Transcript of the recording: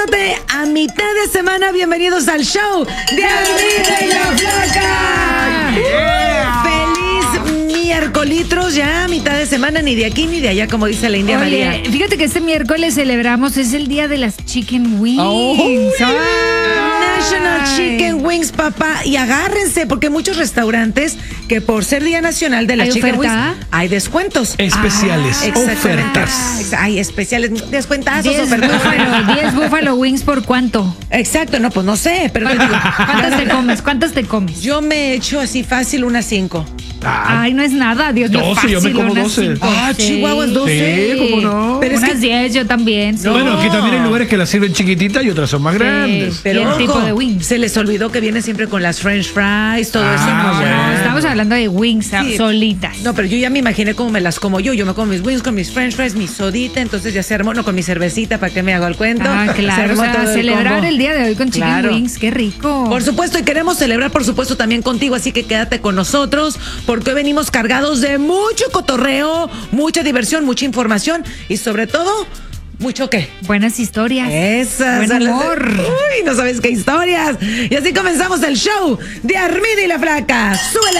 A mitad de semana, bienvenidos al show de Armida y la Flaca. ¡Feliz miércolitros! Ya, mitad de semana, ni de aquí ni de allá, como dice la India María. Fíjate que este miércoles celebramos, es el día de las Chicken Wings. National Chicken Wings, papá. Y agárrense, porque muchos restaurantes que por ser Día Nacional de las ¿Hay Chicken oferta? Wings hay descuentos. Especiales, ofertas. Hay especiales, descuentazos, 10 ofertas. Buffalo Wings, ¿por cuánto? Exacto, no, pues no sé, pero te digo, ¿Cuántas te comes? yo me echo así fácil unas 5. Ay, no es nada, Dios mío. 12, yo me como 12. Chihuahuas 12. Sí, ¿cómo no? Pero es Unas que 10, yo también. Sí. Bueno, aquí también hay lugares que las sirven chiquititas y otras son más grandes. pero y el ojo, tipo de wings. se les olvidó que viene siempre con las French fries, todo eso. Ah, No, bueno. No, estamos hablando de wings Sí. solitas. No, pero yo ya me imaginé cómo me las como yo. Yo me como mis wings con mis French fries, mi sodita, entonces ya se armó, no, con mi cervecita, ¿para qué me hago el cuento? Ah, Se claro, armó o sea, todo el celebrar combo. el día de hoy con Chicken Claro. Wings, qué rico. Por supuesto, y queremos celebrar, por supuesto, también contigo, así que quédate con nosotros, porque hoy venimos cargados de mucho cotorreo, mucha diversión, mucha información y sobre todo, ¿mucho qué? Buenas historias. Esas. Buen son las- humor. Uy, no sabes qué historias. Y así comenzamos el show de Armida y la Flaca. ¡Súbele!